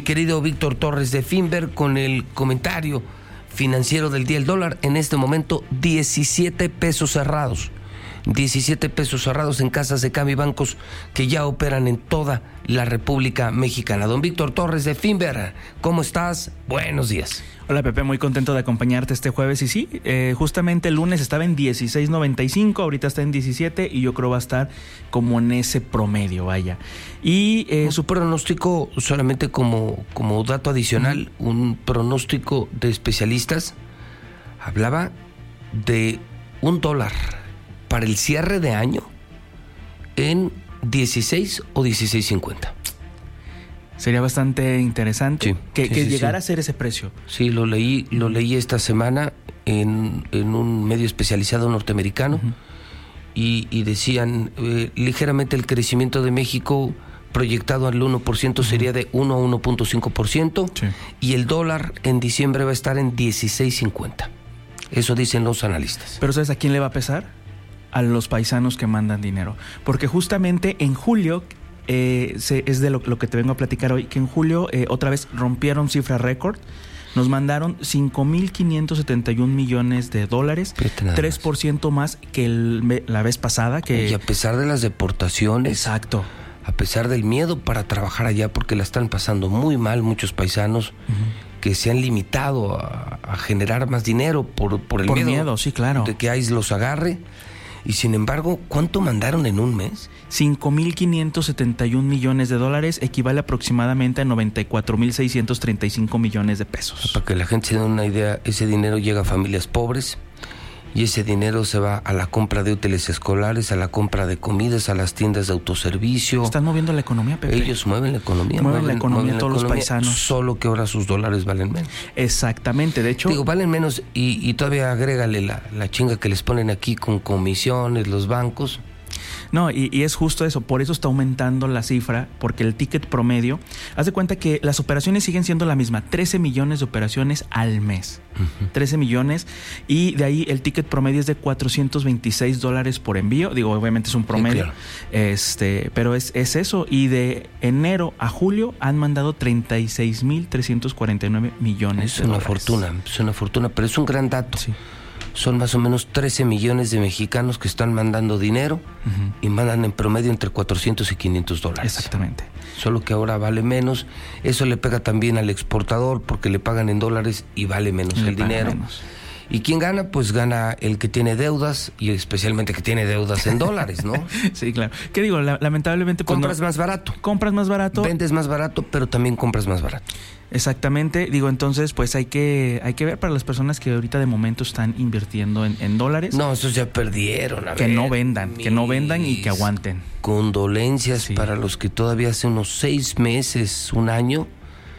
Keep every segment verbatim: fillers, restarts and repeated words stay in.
querido Víctor Torres de Finver con el comentario financiero del día. El dólar en este momento diecisiete pesos cerrados. diecisiete pesos cerrados en casas de cambio y bancos que ya operan en toda la República Mexicana. Don Víctor Torres de Finver, ¿cómo estás? Buenos días. Hola Pepe, muy contento de acompañarte este jueves. Y sí, eh, justamente el lunes estaba en dieciséis noventa y cinco, ahorita está en diecisiete y yo creo va a estar como en ese promedio, vaya. Y eh, su pronóstico, solamente como, como dato adicional, uh-huh. un pronóstico de especialistas hablaba de un dólar para el cierre de año en dieciséis o dieciséis cincuenta. Sería bastante interesante sí, que, sí, que sí, llegara sí. a ser ese precio. Sí, lo leí, lo leí esta semana en, en un medio especializado norteamericano uh-huh. y, y decían eh, ligeramente el crecimiento de México proyectado al uno por ciento uh-huh. sería de uno a uno punto cinco por ciento sí. y el dólar en diciembre va a estar en dieciséis cincuenta. Eso dicen los analistas. Pero ¿sabes a quién le va a pesar? A los paisanos que mandan dinero, porque justamente en julio eh, se, es de lo, lo que te vengo a platicar hoy, que en julio eh, otra vez rompieron cifra récord, nos mandaron cinco mil quinientos setenta y un millones de dólares, tres por ciento más que el, la vez pasada. Que... Y a pesar de las deportaciones, exacto, a pesar del miedo para trabajar allá, porque la están pasando muy mal muchos paisanos uh-huh. que se han limitado a, a generar más dinero por, por el por miedo, miedo sí, claro. de que ICE los agarre. Y sin embargo, ¿cuánto mandaron en un mes? cinco mil quinientos setenta y un millones de dólares, equivale aproximadamente a noventa y cuatro mil seiscientos treinta y cinco millones de pesos. Para que la gente se dé una idea, ese dinero llega a familias pobres y ese dinero se va a la compra de útiles escolares, a la compra de comidas, a las tiendas de autoservicio. Están moviendo la economía, Pepe. Ellos mueven la economía. Mueven, mueven la economía mueven todos la economía, los paisanos. Solo que ahora sus dólares valen menos. Exactamente, de hecho... Digo, valen menos y, y todavía agrégale la, la chinga que les ponen aquí con comisiones, los bancos. No, y, y es justo eso, por eso está aumentando la cifra, porque el ticket promedio, haz de cuenta que las operaciones siguen siendo la misma, trece millones de operaciones al mes, uh-huh. trece millones, y de ahí el ticket promedio es de cuatrocientos veintiséis dólares por envío, digo, obviamente es un promedio, sí, claro. este, pero es, es eso, y de enero a julio han mandado treinta y seis mil trescientos cuarenta y nueve millones es de una dólares. fortuna, es una fortuna, pero es un gran dato. Sí. Son más o menos trece millones de mexicanos que están mandando dinero uh-huh. y mandan en promedio entre cuatrocientos y quinientos dólares. Exactamente. Solo que ahora vale menos. Eso le pega también al exportador porque le pagan en dólares y vale menos le el dinero. Menos. ¿Y quién gana? Pues gana el que tiene deudas y especialmente que tiene deudas en dólares, ¿no? Sí, claro. ¿Qué digo? La, lamentablemente... Pues compras no, más barato. Compras más barato. Vendes más barato, pero también compras más barato. Exactamente, digo, entonces pues hay que hay que ver para las personas que ahorita de momento están invirtiendo en, en dólares. No, esos ya perdieron. A que ver, no vendan, que no vendan y que aguanten. Condolencias sí. para los que todavía hace unos seis meses, un año,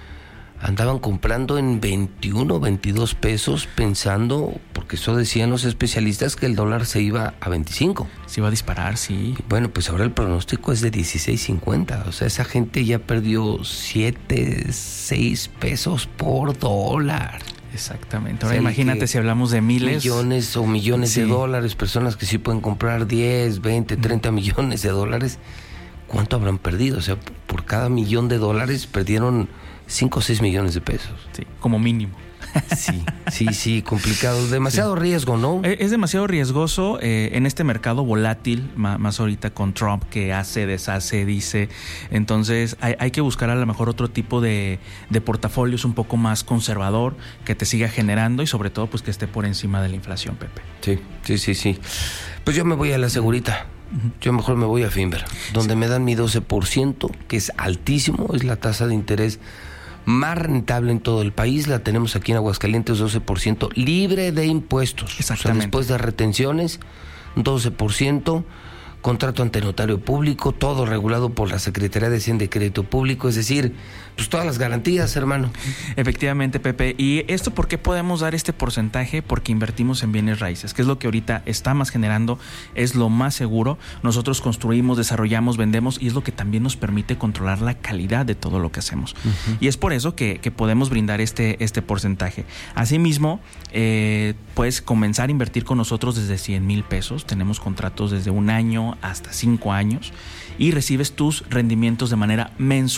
andaban comprando en veintiuno, veintidós pesos pensando, porque eso decían los especialistas, que el dólar se iba a veinticinco. Se iba a disparar, sí. Y bueno, pues ahora el pronóstico es de dieciséis cincuenta. O sea, esa gente ya perdió siete, seis pesos por dólar. Exactamente. Ahora o sea, imagínate si hablamos de miles. Millones o millones sí. de dólares, personas que sí pueden comprar diez, veinte, treinta millones de dólares. ¿Cuánto habrán perdido? O sea, por cada millón de dólares perdieron cinco o seis millones de pesos. Sí, como mínimo. Sí, sí, sí, complicado. Demasiado sí. riesgo, ¿no? Es demasiado riesgoso eh, en este mercado volátil, más, más ahorita con Trump, que hace, deshace, dice. Entonces hay, hay que buscar a lo mejor otro tipo de, de portafolios un poco más conservador, que te siga generando y sobre todo pues que esté por encima de la inflación, Pepe. Sí, sí, sí, sí. Pues yo me voy a la segurita. Yo mejor me voy a Finver, donde sí. me dan mi doce por ciento, que es altísimo, es la tasa de interés más rentable en todo el país. La tenemos aquí en Aguascalientes, doce por ciento, libre de impuestos. Exactamente. O sea, después de retenciones, doce por ciento, contrato ante notario público, todo regulado por la Secretaría de Hacienda y Crédito Público, es decir, pues todas las garantías, hermano. Efectivamente, Pepe. ¿Y esto por qué podemos dar este porcentaje? Porque invertimos en bienes raíces, que es lo que ahorita está más generando, es lo más seguro. Nosotros construimos, desarrollamos, vendemos y es lo que también nos permite controlar la calidad de todo lo que hacemos. Uh-huh. Y es por eso que, que podemos brindar este, este porcentaje. Asimismo, eh, puedes comenzar a invertir con nosotros desde cien mil pesos. Tenemos contratos desde un año hasta cinco años y recibes tus rendimientos de manera mensual.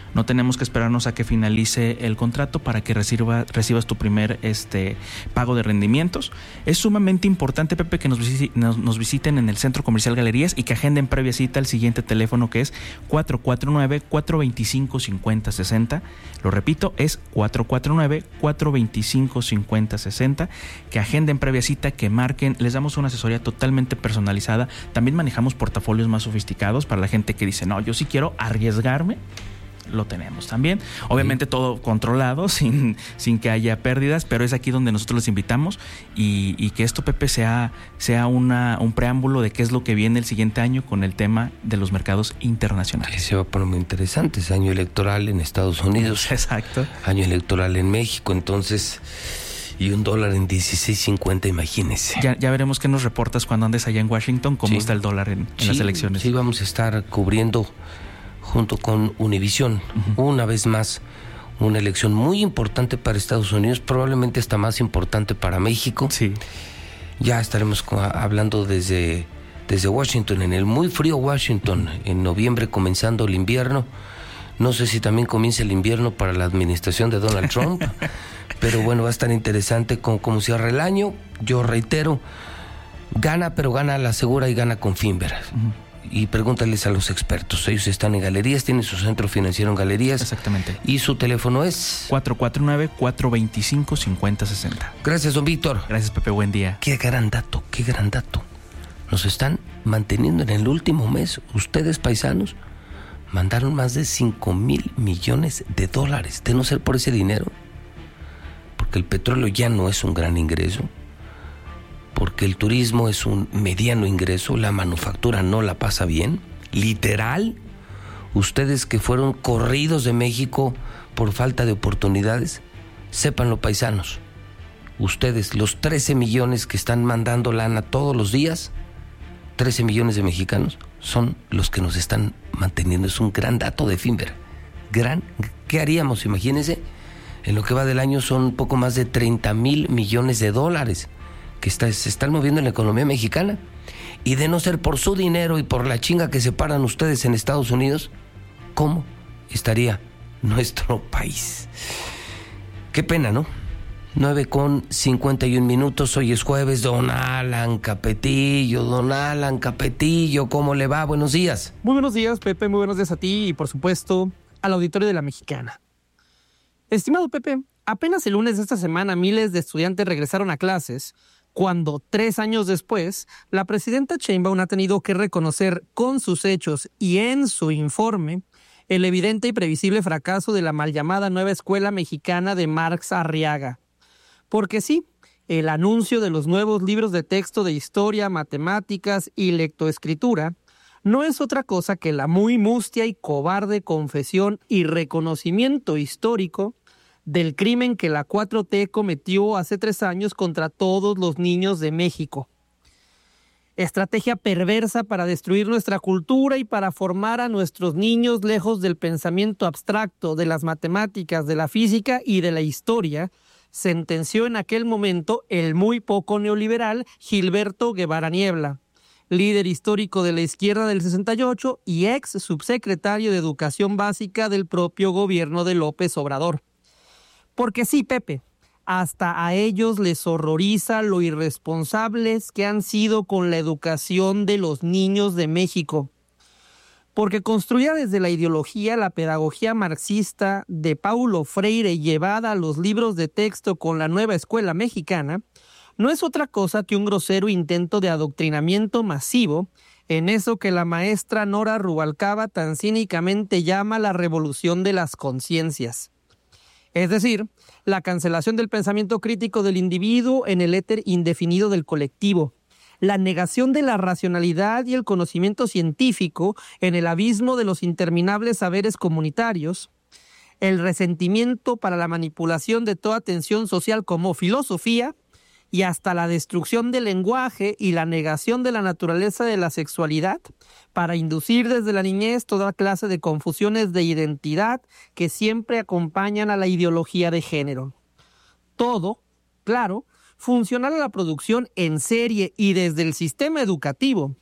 No tenemos que esperarnos a que finalice el contrato para que reciba, recibas tu primer este, pago de rendimientos. Es sumamente importante, Pepe, que nos, visi- nos, nos visiten en el Centro Comercial Galerías y que agenden previa cita al siguiente teléfono, que es cuatro cuatro nueve, cuatro dos cinco, cinco cero seis cero. Lo repito, es cuatro cuatro nueve, cuatro dos cinco, cinco cero seis cero. Que agenden previa cita, que marquen. Les damos una asesoría totalmente personalizada. También manejamos portafolios más sofisticados para la gente que dice, no, yo sí quiero arriesgarme. Lo tenemos también. Obviamente sí. Todo controlado, sin, sin que haya pérdidas, pero es aquí donde nosotros los invitamos y, y que esto, Pepe, sea, sea una, un preámbulo de qué es lo que viene el siguiente año con el tema de los mercados internacionales. Se va a poner muy interesante. Es año electoral en Estados Unidos. Exacto. Año electoral en México, entonces... Y un dólar en dieciséis cincuenta, imagínese. Ya, ya veremos qué nos reportas cuando andes allá en Washington, cómo sí. está el dólar en, en sí, las elecciones. Sí, vamos a estar cubriendo junto con Univisión, uh-huh. una vez más, una elección muy importante para Estados Unidos, probablemente hasta más importante para México. Sí. Ya estaremos hablando desde, desde Washington, en el muy frío Washington, uh-huh. en noviembre comenzando el invierno. No sé si también comienza el invierno para la administración de Donald Trump, pero bueno, va a estar interesante con cómo cierra el año. Yo reitero, gana, pero gana a la segura y gana con Finver. Uh-huh. Y pregúntales a los expertos. Ellos están en Galerías, tienen su centro financiero en Galerías. Exactamente. Y su teléfono es... cuatro cuatro nueve, cuatro dos cinco, cinco cero seis cero. Gracias, don Víctor. Gracias, Pepe, buen día. Qué gran dato, qué gran dato. Nos están manteniendo en el último mes. Ustedes, paisanos, mandaron más de cinco mil millones de dólares. De no ser por ese dinero, porque el petróleo ya no es un gran ingreso, porque el turismo es un mediano ingreso, la manufactura no la pasa bien, literal. Ustedes que fueron corridos de México por falta de oportunidades, sépanlo, paisanos, ustedes, los trece millones que están mandando lana todos los días, trece millones de mexicanos, son los que nos están manteniendo. Es un gran dato de Finver. Gran, ¿qué haríamos? Imagínense, en lo que va del año son un poco más de treinta mil millones de dólares que está, se están moviendo en la economía mexicana. Y de no ser por su dinero y por la chinga que se paran ustedes en Estados Unidos, ¿cómo estaría nuestro país? Qué pena, ¿no? nueve con cincuenta y un minutos, hoy es jueves. Don Alan Capetillo, don Alan Capetillo, ¿cómo le va? Buenos días. Muy buenos días, Pepe, muy buenos días a ti y, por supuesto, al auditorio de La Mexicana. Estimado Pepe, apenas el lunes de esta semana miles de estudiantes regresaron a clases, cuando tres años después, la presidenta Sheinbaum ha tenido que reconocer con sus hechos y en su informe el evidente y previsible fracaso de la mal llamada nueva escuela mexicana de Marx Arriaga. Porque sí, el anuncio de los nuevos libros de texto de historia, matemáticas y lectoescritura no es otra cosa que la muy mustia y cobarde confesión y reconocimiento histórico del crimen que la cuatro T cometió hace tres años contra todos los niños de México. Estrategia perversa para destruir nuestra cultura y para formar a nuestros niños lejos del pensamiento abstracto, de las matemáticas, de la física y de la historia, sentenció en aquel momento el muy poco neoliberal Gilberto Guevara Niebla, líder histórico de la izquierda del sesenta y ocho y ex subsecretario de Educación Básica del propio gobierno de López Obrador. Porque sí, Pepe, hasta a ellos les horroriza lo irresponsables que han sido con la educación de los niños de México. Porque construida desde la ideología, la pedagogía marxista de Paulo Freire llevada a los libros de texto con la nueva escuela mexicana, no es otra cosa que un grosero intento de adoctrinamiento masivo en eso que la maestra Nora Rubalcaba tan cínicamente llama la revolución de las conciencias. Es decir, la cancelación del pensamiento crítico del individuo en el éter indefinido del colectivo, la negación de la racionalidad y el conocimiento científico en el abismo de los interminables saberes comunitarios, el resentimiento para la manipulación de toda tensión social como filosofía, y hasta la destrucción del lenguaje y la negación de la naturaleza de la sexualidad para inducir desde la niñez toda clase de confusiones de identidad que siempre acompañan a la ideología de género. Todo, claro, funcional a la producción en serie y desde el sistema educativo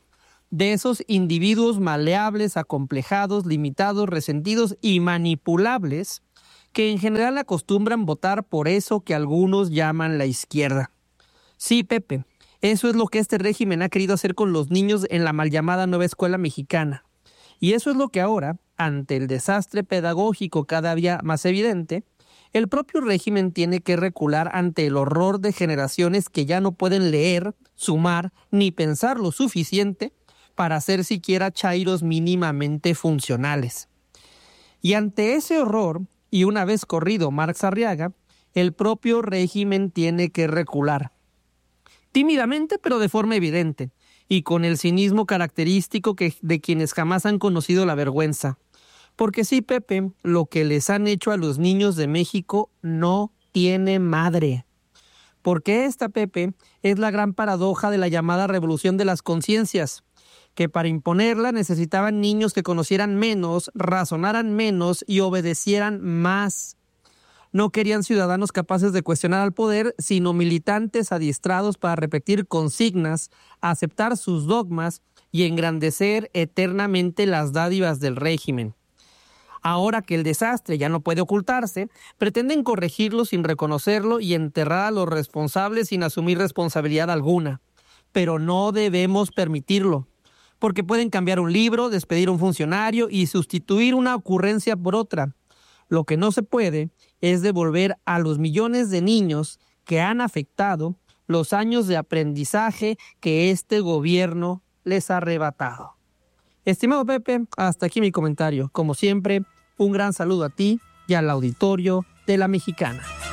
de esos individuos maleables, acomplejados, limitados, resentidos y manipulables que en general acostumbran votar por eso que algunos llaman la izquierda. Sí, Pepe, eso es lo que este régimen ha querido hacer con los niños en la mal llamada nueva escuela mexicana. Y eso es lo que ahora, ante el desastre pedagógico cada día más evidente, el propio régimen tiene que recular ante el horror de generaciones que ya no pueden leer, sumar ni pensar lo suficiente para ser siquiera chairos mínimamente funcionales. Y ante ese horror, y una vez corrido Marx Arriaga, el propio régimen tiene que recular. Tímidamente, pero de forma evidente, y con el cinismo característico que, de quienes jamás han conocido la vergüenza. Porque sí, Pepe, lo que les han hecho a los niños de México no tiene madre. Porque esta, Pepe, es la gran paradoja de la llamada revolución de las conciencias, que para imponerla necesitaban niños que conocieran menos, razonaran menos y obedecieran más. No querían ciudadanos capaces de cuestionar al poder, sino militantes adiestrados para repetir consignas, aceptar sus dogmas y engrandecer eternamente las dádivas del régimen. Ahora que el desastre ya no puede ocultarse, pretenden corregirlo sin reconocerlo y enterrar a los responsables sin asumir responsabilidad alguna. Pero no debemos permitirlo, porque pueden cambiar un libro, despedir a un funcionario y sustituir una ocurrencia por otra. Lo que no se puede es devolver a los millones de niños que han afectado los años de aprendizaje que este gobierno les ha arrebatado. Estimado Pepe, hasta aquí mi comentario. Como siempre, un gran saludo a ti y al auditorio de La Mexicana.